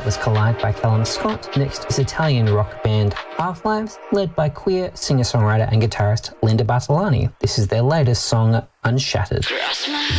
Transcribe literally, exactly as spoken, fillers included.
was Collide by Callum Scott. Next is Italian rock band Half-Lives, led by queer singer-songwriter and guitarist Linda Bartolani. This is their latest song, Unshattered.